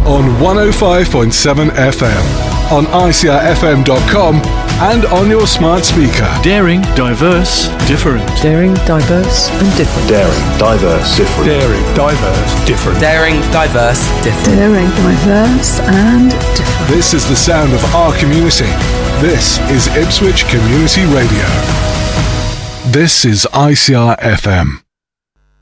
on 105.7 FM, on ICRFM.com, and on your smart speaker. Daring, diverse, different. Daring, diverse, and different. Daring, diverse, different. Daring, diverse, different. Daring, diverse, different. Daring, diverse, and different. This is the sound of our community. This is Ipswich Community Radio. This is ICR FM.